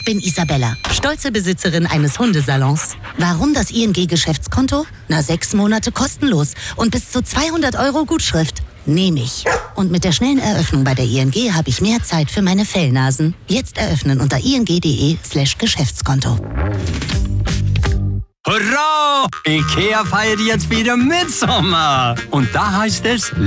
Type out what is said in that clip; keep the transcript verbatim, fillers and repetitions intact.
Ich bin Isabella, stolze Besitzerin eines Hundesalons. Warum das I N G-Geschäftskonto? Na, sechs Monate kostenlos und bis zu zweihundert Euro Gutschrift. Nehme ich. Und mit der schnellen Eröffnung bei der I N G habe ich mehr Zeit für meine Fellnasen. Jetzt eröffnen unter ing.de slash Geschäftskonto. Hurra! IKEA feiert jetzt wieder Mitsommer. Und da heißt es